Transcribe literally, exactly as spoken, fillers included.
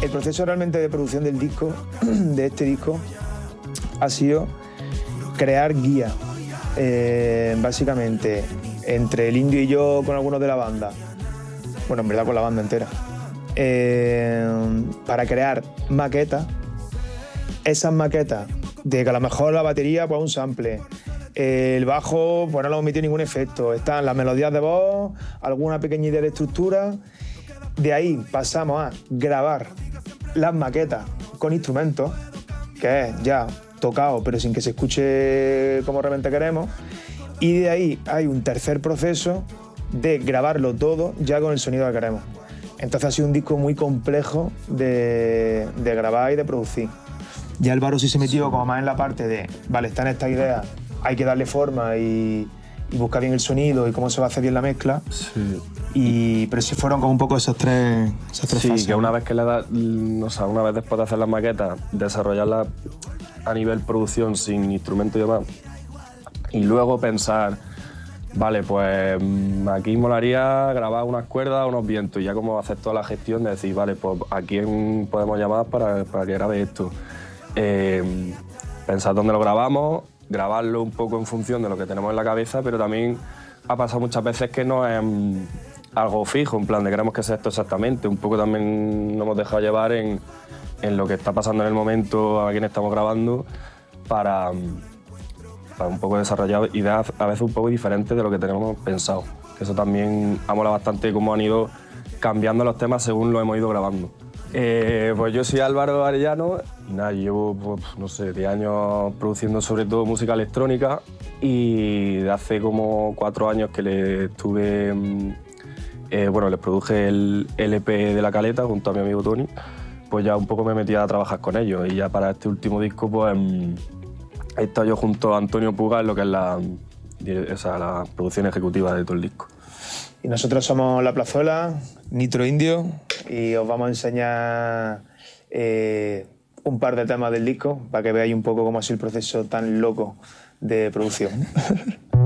el proceso realmente de producción del disco, de este disco, ha sido crear guías, eh, básicamente, entre el Indio y yo con algunos de la banda, bueno, en verdad con la banda entera, eh, para crear maquetas. Esas maquetas de que a lo mejor la batería pues un sample, el bajo pues no le hemos metido ningún efecto, están las melodías de voz, alguna pequeña idea de estructura. De ahí pasamos a grabar las maquetas con instrumentos, que es ya tocado pero sin que se escuche como realmente queremos, y de ahí hay un tercer proceso de grabarlo todo ya con el sonido que queremos. Entonces ha sido un disco muy complejo de, de grabar y de producir. Ya Álvaro sí se metió como más en la parte de, vale, está en esta idea, hay que darle forma y, y buscar bien el sonido y cómo se va a hacer bien la mezcla. Sí. Y, pero sí fueron como un poco esas tres, esas tres sí, fases. que una vez que le da, o sea, una vez después de hacer las maquetas, desarrollarlas a nivel producción sin instrumento y demás, y luego pensar, vale, pues aquí molaría grabar unas cuerdas, unos vientos, y ya como hacer toda la gestión de decir, vale, pues a quién podemos llamar para, para que grabe esto. Eh, pensar dónde lo grabamos, grabarlo un poco en función de lo que tenemos en la cabeza, pero también ha pasado muchas veces que no es mm, algo fijo, en plan de queremos que sea esto exactamente. Un poco también nos hemos dejado llevar en, en lo que está pasando en el momento, a quién estamos grabando, para, para un poco desarrollar ideas a veces un poco diferentes de lo que tenemos pensado. Eso también ha molado bastante cómo han ido cambiando los temas según lo hemos ido grabando. Eh, pues yo soy Álvaro Arellano y nada, llevo, pues, no sé, diez años produciendo sobre todo música electrónica, y de hace como cuatro años que le estuve, eh, bueno, les produje el L P de La Caleta junto a mi amigo Tony, pues ya un poco me metí a trabajar con ellos, y ya para este último disco pues he estado yo junto a Antonio Puga en lo que es la, o sea, la producción ejecutiva de todo el disco. Y nosotros somos La Plazuela, Nitro Indio, y os vamos a enseñar eh, un par de temas del disco para que veáis un poco cómo ha sido el proceso tan loco de producción.